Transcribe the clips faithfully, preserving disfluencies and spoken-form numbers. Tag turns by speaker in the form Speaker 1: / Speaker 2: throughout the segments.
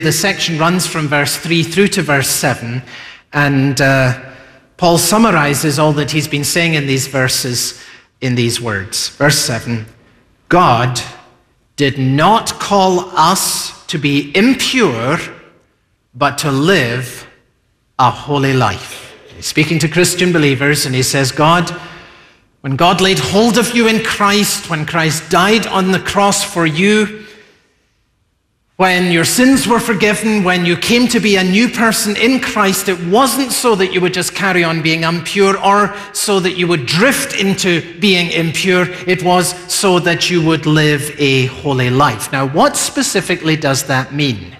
Speaker 1: The section runs from verse three through to verse seven, and uh, Paul summarizes all that he's been saying in these verses in these words. Verse seven, God did not call us to be impure, but to live a holy life. He's speaking to Christian believers, and he says, God, when God laid hold of you in Christ, when Christ died on the cross for you, when your sins were forgiven, when you came to be a new person in Christ, it wasn't so that you would just carry on being impure or so that you would drift into being impure. It was so that you would live a holy life. Now, what specifically does that mean?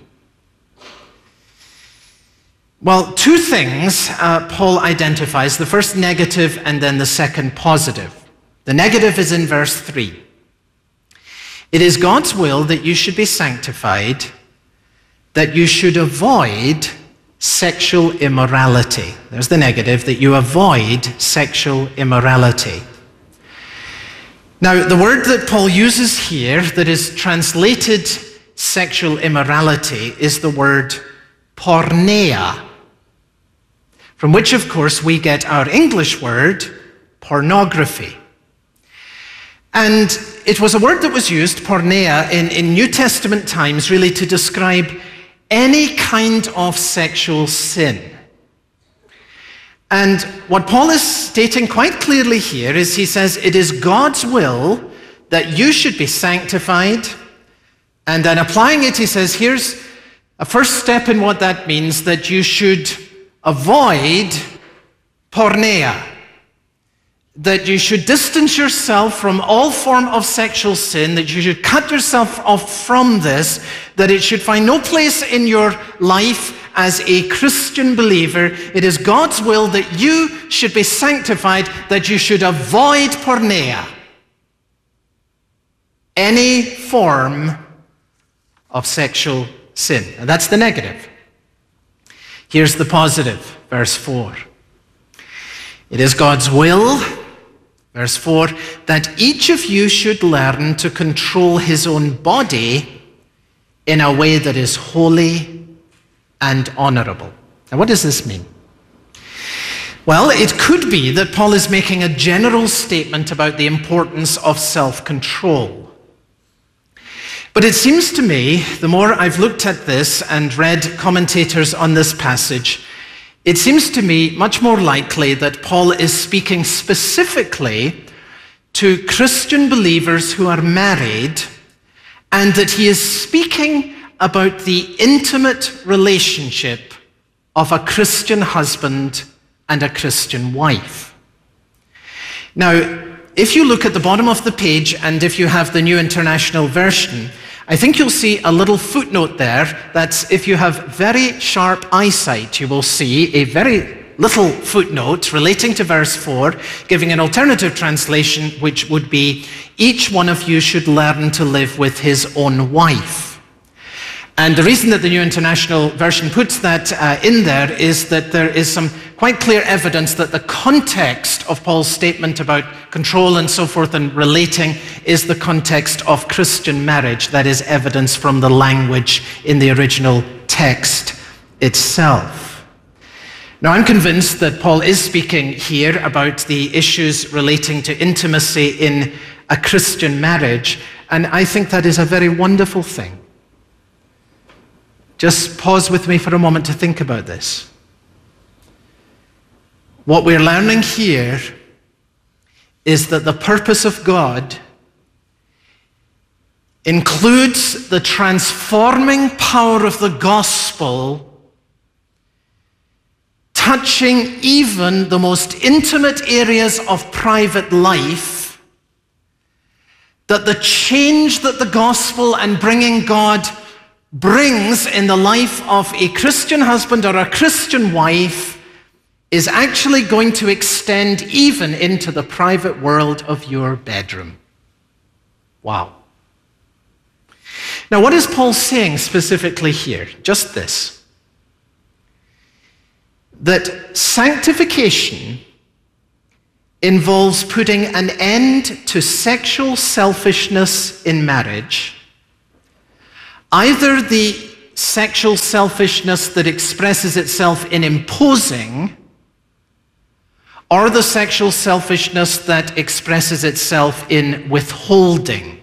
Speaker 1: Well, two things uh, Paul identifies, the first negative and then the second positive. The negative is in verse three. It is God's will that you should be sanctified, that you should avoid sexual immorality. There's the negative, that you avoid sexual immorality. Now, the word that Paul uses here that is translated sexual immorality is the word porneia, from which, of course, we get our English word pornography. And it was a word that was used, porneia, in, in New Testament times, really to describe any kind of sexual sin. And what Paul is stating quite clearly here is he says, it is God's will that you should be sanctified. And then applying it, he says, here's a first step in what that means, that you should avoid porneia. That you should distance yourself from all form of sexual sin, that you should cut yourself off from this, that it should find no place in your life as a Christian believer. It is God's will that you should be sanctified, that you should avoid porneia, any form of sexual sin. And that's the negative. Here's the positive, verse four. It is God's will, verse four, that each of you should learn to control his own body in a way that is holy and honorable. Now, what does this mean? Well, it could be that Paul is making a general statement about the importance of self-control. But it seems to me, the more I've looked at this and read commentators on this passage, it seems to me much more likely that Paul is speaking specifically to Christian believers who are married, and that he is speaking about the intimate relationship of a Christian husband and a Christian wife. Now, if you look at the bottom of the page, and if you have the New International Version, I think you'll see a little footnote there. That's, if you have very sharp eyesight, you will see a very little footnote relating to verse four, giving an alternative translation, which would be, each one of you should learn to live with his own wife. And the reason that the New International Version puts that uh, in there is that there is some quite clear evidence that the context of Paul's statement about control and so forth and relating is the context of Christian marriage. That is evidence from the language in the original text itself. Now, I'm convinced that Paul is speaking here about the issues relating to intimacy in a Christian marriage, and I think that is a very wonderful thing. Just pause with me for a moment to think about this. What we're learning here is that the purpose of God includes the transforming power of the gospel, touching even the most intimate areas of private life, that the change that the gospel and bringing God brings in the life of a Christian husband or a Christian wife is actually going to extend even into the private world of your bedroom. Wow. Now, what is Paul saying specifically here? Just this. That sanctification involves putting an end to sexual selfishness in marriage, either the sexual selfishness that expresses itself in imposing, or the sexual selfishness that expresses itself in withholding.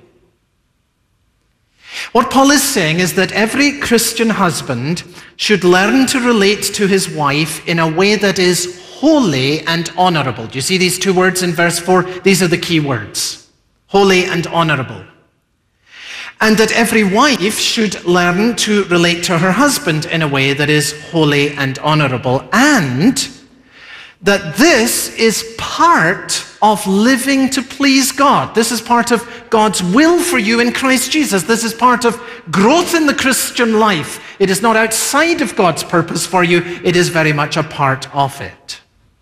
Speaker 1: What Paul is saying is that every Christian husband should learn to relate to his wife in a way that is holy and honorable. Do you see these two words in verse four? These are the key words. Holy and honorable. And that every wife should learn to relate to her husband in a way that is holy and honorable. And that this is part of living to please God. This is part of God's will for you in Christ Jesus. This is part of growth in the Christian life. It is not outside of God's purpose for you. It is very much a part of it.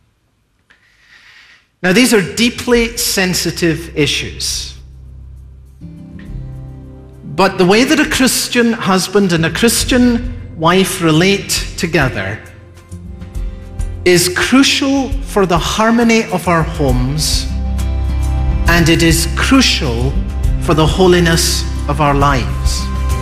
Speaker 1: Now, these are deeply sensitive issues. But the way that a Christian husband and a Christian wife relate together is crucial for the harmony of our homes, and it is crucial for the holiness of our lives.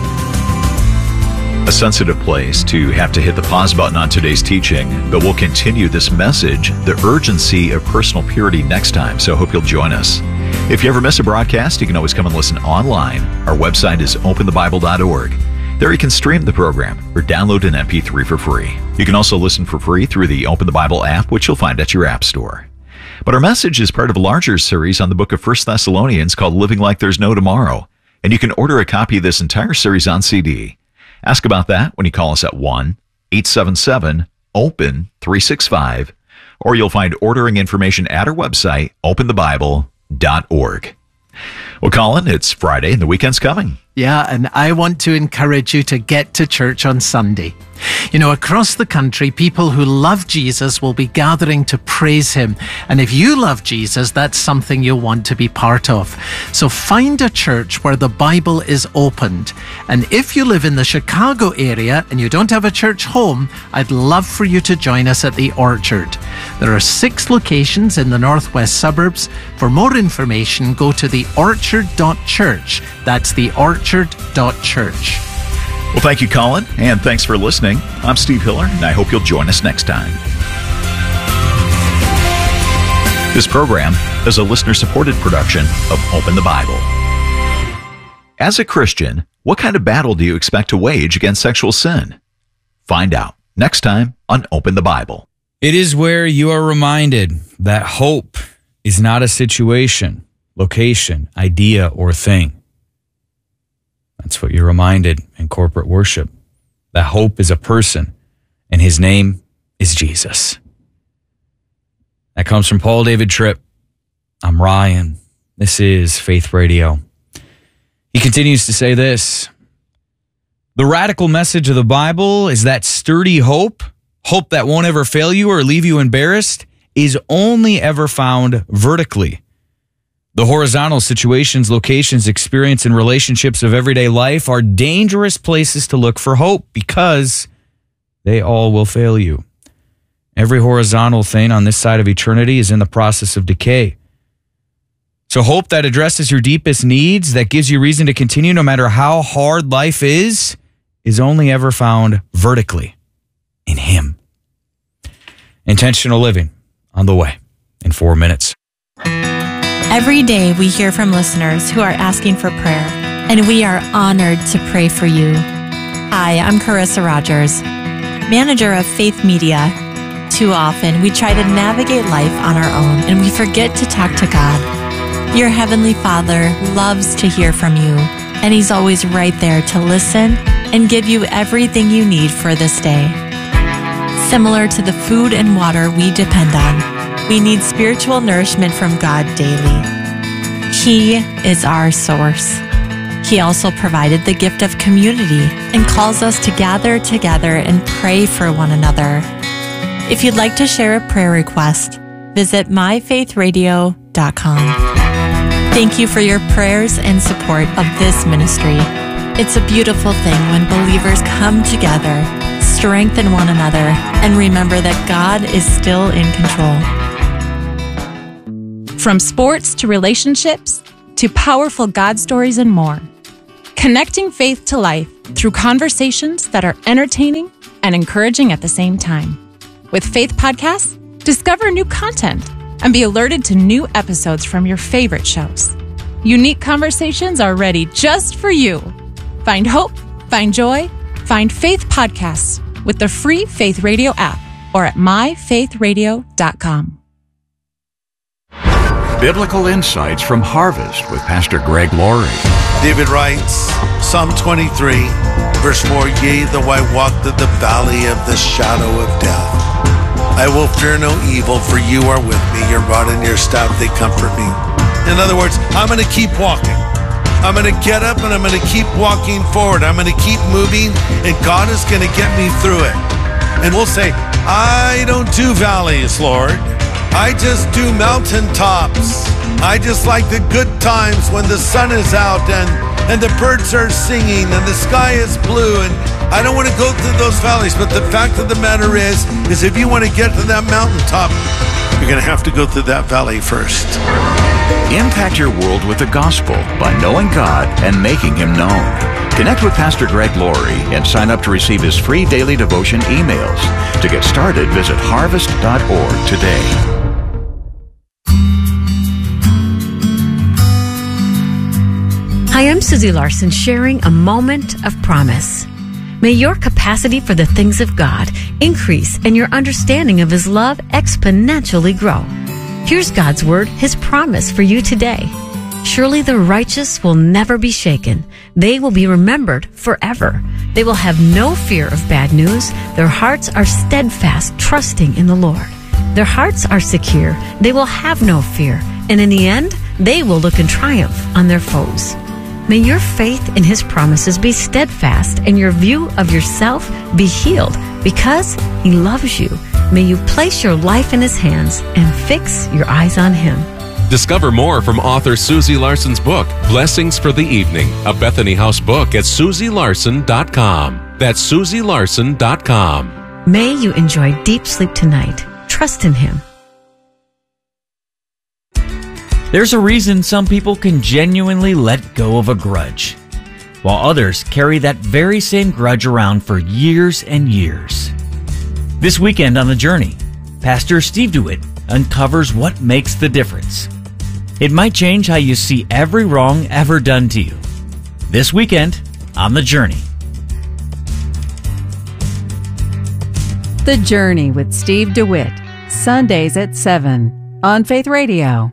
Speaker 2: A sensitive place to have to hit the pause button on today's teaching, but we'll continue this message, the urgency of personal purity, next time, so I hope you'll join us. If you ever miss a broadcast, you can always come and listen online. Our website is open the bible dot org. There you can stream the program or download an M P three for free. You can also listen for free through the Open the Bible app, which you'll find at your app store. But our message is part of a larger series on the book of First Thessalonians called Living Like There's No Tomorrow, and you can order a copy of this entire series on C D. Ask about that when you call us at one eight seven seven open three six five, or you'll find ordering information at our website, open the bible dot org. Well, Colin, it's Friday and the weekend's coming.
Speaker 1: Yeah, and I want to encourage you to get to church on Sunday. You know, across the country, people who love Jesus will be gathering to praise him. And if you love Jesus, that's something you'll want to be part of. So find a church where the Bible is opened. And if you live in the Chicago area and you don't have a church home, I'd love for you to join us at the Orchard. There are six locations in the northwest suburbs. For more information, go to the orchard dot church. That's the orchard dot church.
Speaker 2: Well, thank you, Colin, and thanks for listening. I'm Steve Hiller, and I hope you'll join us next time. This program is a listener-supported production of Open the Bible. As a Christian, what kind of battle do you expect to wage against sexual sin? Find out next time on Open the Bible.
Speaker 3: It is where you are reminded that hope is not a situation, location, idea, or thing. That's what you're reminded in corporate worship. That hope is a person, and his name is Jesus. That comes from Paul David Tripp. I'm Ryan. This is Faith Radio. He continues to say this: the radical message of the Bible is that sturdy hope, hope that won't ever fail you or leave you embarrassed, is only ever found vertically. The horizontal situations, locations, experience, and relationships of everyday life are dangerous places to look for hope because they all will fail you. Every horizontal thing on this side of eternity is in the process of decay. So hope that addresses your deepest needs, that gives you reason to continue no matter how hard life is, is only ever found vertically in him. Intentional living on the way in four minutes.
Speaker 4: Every day we hear from listeners who are asking for prayer, and we are honored to pray for you. Hi, I'm Carissa Rogers, manager of Faith Media. Too often we try to navigate life on our own and we forget to talk to God. Your Heavenly Father loves to hear from you, and He's always right there to listen and give you everything you need for this day. Similar to the food and water we depend on, we need spiritual nourishment from God daily. He is our source. He also provided the gift of community and calls us to gather together and pray for one another. If you'd like to share a prayer request, visit my faith radio dot com. Thank you for your prayers and support of this ministry. It's a beautiful thing when believers come together, strengthen one another, and remember that God is still in control.
Speaker 5: From sports to relationships to powerful God stories and more, connecting faith to life through conversations that are entertaining and encouraging at the same time. With Faith Podcasts, discover new content and be alerted to new episodes from your favorite shows. Unique conversations are ready just for you. Find hope, find joy, find Faith Podcasts with the free Faith Radio app or at my faith radio dot com.
Speaker 6: Biblical Insights from Harvest with Pastor Greg Laurie.
Speaker 7: David writes, Psalm twenty-three, verse four, Yea, though I walk through the valley of the shadow of death, I will fear no evil, for you are with me. Your rod and your staff, they comfort me. In other words, I'm going to keep walking. I'm going to get up and I'm going to keep walking forward. I'm going to keep moving, and God is going to get me through it. And we'll say, I don't do valleys, Lord. I just do mountaintops. I just like the good times when the sun is out and, and the birds are singing and the sky is blue. And I don't want to go through those valleys. But the fact of the matter is, is if you want to get to that mountaintop, you're going to have to go through that valley first.
Speaker 6: Impact your world with the gospel by knowing God and making Him known. Connect with Pastor Greg Laurie and sign up to receive his free daily devotion emails. To get started, visit harvest dot org today.
Speaker 8: Hi, I'm Susie Larson, sharing a moment of promise. May your capacity for the things of God increase and your understanding of His love exponentially grow. Here's God's word, His promise for you today. Surely the righteous will never be shaken. They will be remembered forever. They will have no fear of bad news. Their hearts are steadfast, trusting in the Lord. Their hearts are secure. They will have no fear. And in the end, they will look in triumph on their foes. May your faith in His promises be steadfast and your view of yourself be healed because He loves you. May you place your life in His hands and fix your eyes on Him.
Speaker 9: Discover more from author Susie Larson's book, Blessings for the Evening, a Bethany House book at susie larson dot com. That's susie larson dot com.
Speaker 8: May you enjoy deep sleep tonight. Trust in Him.
Speaker 3: There's a reason some people can genuinely let go of a grudge, while others carry that very same grudge around for years and years. This weekend on The Journey, Pastor Steve DeWitt uncovers what makes the difference. It might change how you see every wrong ever done to you. This weekend on The Journey.
Speaker 10: The Journey with Steve DeWitt, Sundays at seven on Faith Radio.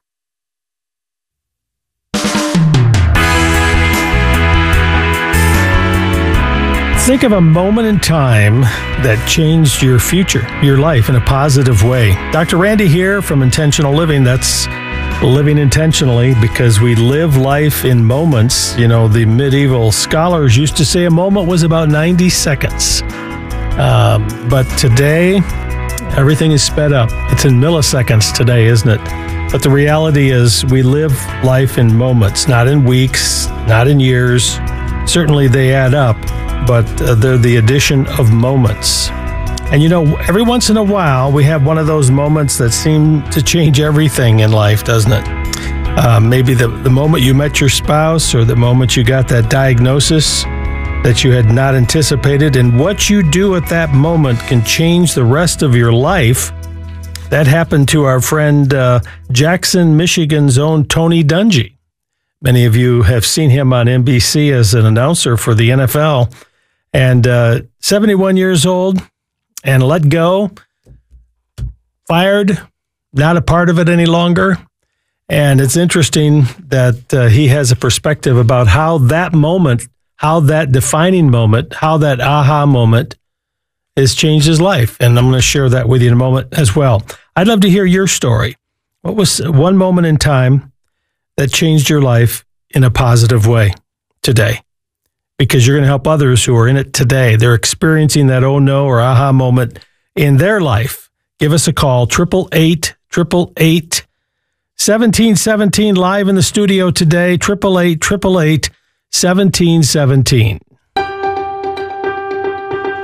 Speaker 11: Think of a moment in time that changed your future, your life in a positive way. Doctor Randy here from Intentional Living. That's living intentionally because we live life in moments. You know, the medieval scholars used to say a moment was about ninety seconds. Um, but today, everything is sped up. It's in milliseconds today, isn't it? But the reality is we live life in moments, not in weeks, not in years. Certainly they add up, but uh, they're the addition of moments. And you know, every once in a while, we have one of those moments that seem to change everything in life, doesn't it? Uh, maybe the, the moment you met your spouse or the moment you got that diagnosis that you had not anticipated. And what you do at that moment can change the rest of your life. That happened to our friend uh, Jackson, Michigan's own Tony Dungy. Many of you have seen him on N B C as an announcer for the N F L. And uh, seventy-one years old and let go, fired, not a part of it any longer. And it's interesting that uh, he has a perspective about how that moment, how that defining moment, how that aha moment has changed his life. And I'm going to share that with you in a moment as well. I'd love to hear your story. What was one moment in time that changed your life in a positive way today? Because you're going to help others who are in it today. They're experiencing that oh no or aha moment in their life. Give us a call, eight eight eight, eight eight eight, seventeen seventeen, live in the studio today, eight eight eight, eight eight eight, seventeen seventeen.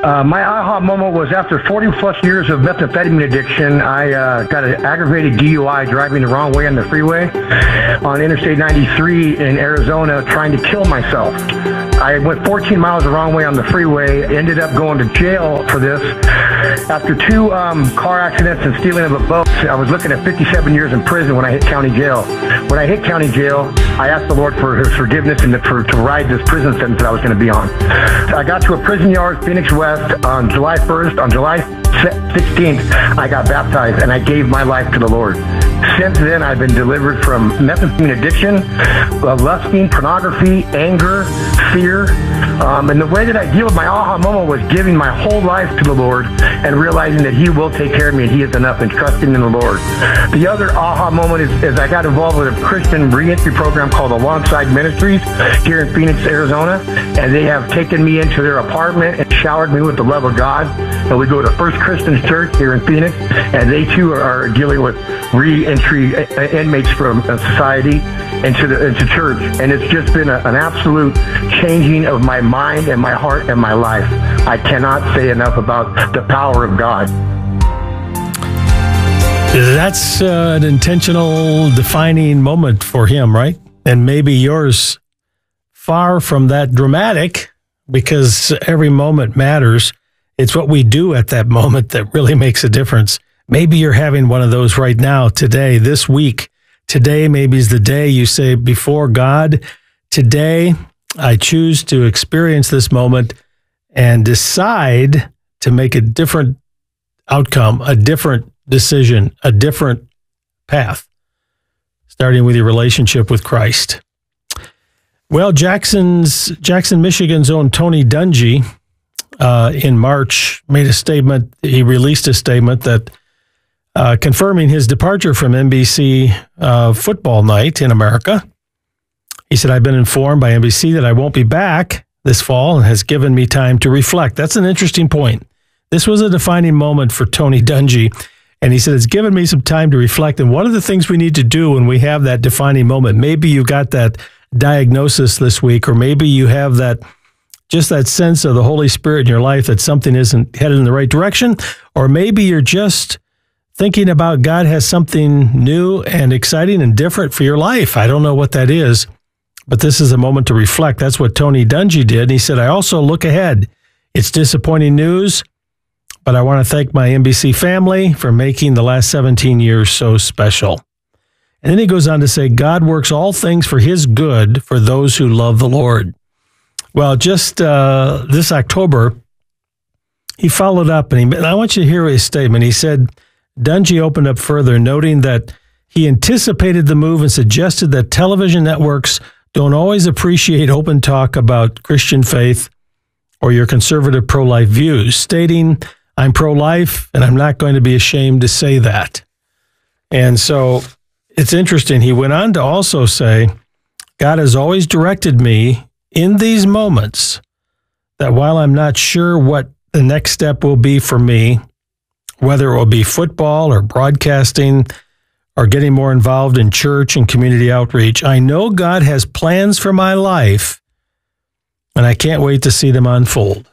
Speaker 12: Uh, my aha moment was after forty plus years of methamphetamine addiction, I uh, got an aggravated D U I driving the wrong way on the freeway on Interstate ninety-three in Arizona, trying to kill myself. I went fourteen miles the wrong way on the freeway, ended up going to jail for this. After two um, car accidents and stealing of a boat, I was looking at fifty-seven years in prison when I hit county jail. When I hit county jail, I asked the Lord for his forgiveness and for, to ride this prison sentence that I was going to be on. I got to a prison yard, Phoenix West, on July first. On July sixteenth, I got baptized and I gave my life to the Lord. Since then, I've been delivered from methamphetamine addiction, uh, lusting, pornography, anger, fear. Um, and the way that I deal with my aha moment was giving my whole life to the Lord and realizing that He will take care of me and He is enough, and trusting in the Lord. The other aha moment is, is I got involved with a Christian reentry program called Alongside Ministries here in Phoenix, Arizona, and they have taken me into their apartment and showered me with the love of God. And we go to First Christian Church here in Phoenix, and they too are dealing with re-entry inmates from society into the into church. And it's just been a, an absolute changing of my mind and my heart and my life. I cannot say enough about the power of God.
Speaker 11: That's uh, an intentional defining moment for him, right? And maybe yours far from that dramatic, because every moment matters. It's what we do at that moment that really makes a difference. Maybe you're having one of those right now, today, this week. Today maybe is the day you say, before God, today I choose to experience this moment and decide to make a different outcome, a different decision, a different path, starting with your relationship with Christ. Well, Jackson's Jackson, Michigan's own Tony Dungy, uh, in March made a statement. He released a statement that uh, confirming his departure from N B C uh, Football Night in America. He said, "I've been informed by N B C that I won't be back this fall and has given me time to reflect." That's an interesting point. This was a defining moment for Tony Dungy. And he said, it's given me some time to reflect. And one of the things we need to do when we have that defining moment, maybe you got that diagnosis this week, or maybe you have that, just that sense of the Holy Spirit in your life that something isn't headed in the right direction, or maybe you're just thinking about God has something new and exciting and different for your life. I don't know what that is, but this is a moment to reflect. That's what Tony Dungy did. And he said, I also look ahead. It's disappointing news, but I want to thank my N B C family for making the last seventeen years so special. And then he goes on to say, God works all things for his good for those who love the Lord. Well, just uh, this October, he followed up, and, he, and I want you to hear his statement. He said, Dungy opened up further, noting that he anticipated the move and suggested that television networks don't always appreciate open talk about Christian faith or your conservative pro-life views, stating, I'm pro-life, and I'm not going to be ashamed to say that. And so it's interesting. He went on to also say, God has always directed me in these moments that while I'm not sure what the next step will be for me, whether it will be football or broadcasting or getting more involved in church and community outreach, I know God has plans for my life, and I can't wait to see them unfold.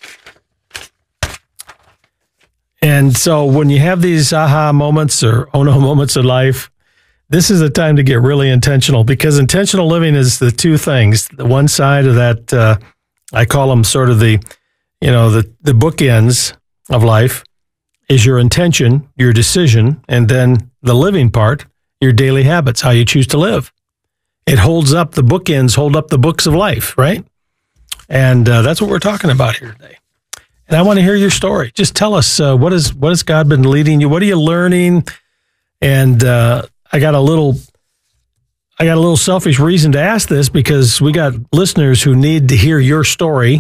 Speaker 11: And so when you have these aha moments or oh no moments in life, this is a time to get really intentional, because intentional living is the two things. The one side of that, uh, I call them sort of the, you know, the, the bookends of life is your intention, your decision, and then the living part, your daily habits, how you choose to live. It holds up, the bookends hold up the books of life, right? And uh, that's what we're talking about here today. And I want to hear your story. Just tell us, uh, what is what has God been leading you? What are you learning? And uh, I got a little, I got a little selfish reason to ask this, because we got listeners who need to hear your story.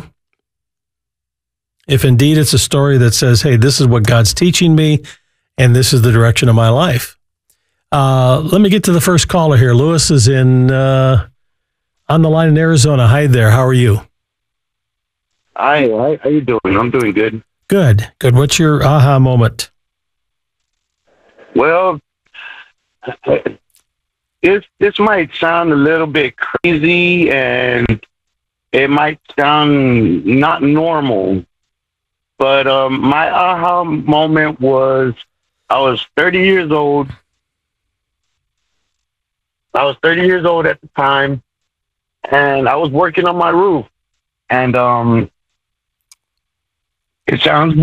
Speaker 11: If indeed it's a story that says, "Hey, this is what God's teaching me, and this is the direction of my life." Uh, let me get to the first caller here. Lewis is in uh, on the line in Arizona. Hi there. How are you?
Speaker 13: Hi, how, how you doing? I'm doing good.
Speaker 11: Good, good. What's your aha moment?
Speaker 13: Well, this this might sound a little bit crazy, and it might sound not normal, But um, my aha moment was I was thirty years old. I was thirty years old at the time, and I was working on my roof. And um, it sounds